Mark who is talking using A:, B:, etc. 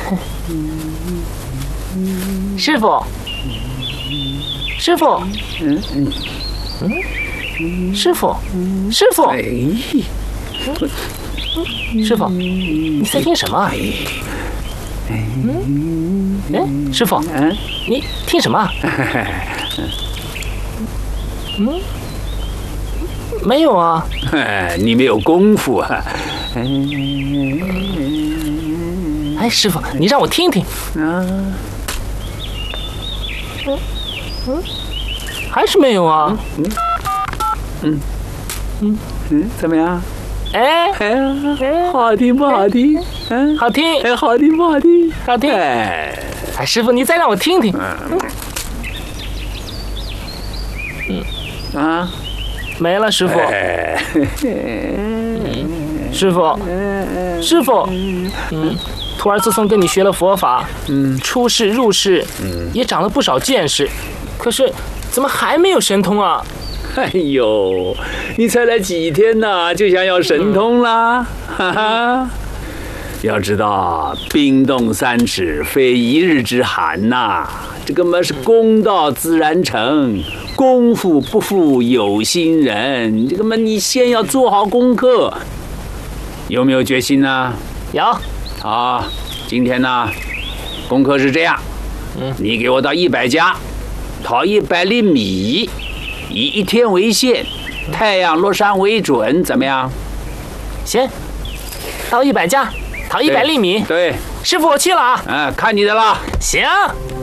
A: 师傅，师傅，师傅，师傅，
B: 哎，
A: 师傅，你在听什么？师傅，你听什么？没有啊。
B: 你没有功夫啊。
A: 哎，师傅，你让我听听。还是没有啊。
B: 怎么样？
A: 哎，
B: 好听不好听？
A: 好听。
B: 哎，好听不好听？
A: 好听。
B: 哎，
A: 师傅，你再让我听听。没了，师傅。师傅，师傅，徒儿自从跟你学了佛法，出世入世，也长了不少见识，可是怎么还没有神通啊？
B: 哎呦，你才来几天呢，就想要神通啦？哈哈！要知道，冰冻三尺，非一日之寒呐。这个嘛是功到自然成，功夫不负有心人。这个嘛，你先要做好功课，有没有决心呢？
A: 有。
B: 好，今天呢，功课是这样，你给我到100家，淘100粒米，以1天为限，太阳落山为准，怎么样？
A: 行，到100家，淘100粒米。
B: 对，
A: 师傅，我去了啊。
B: 看你的了。
A: 行。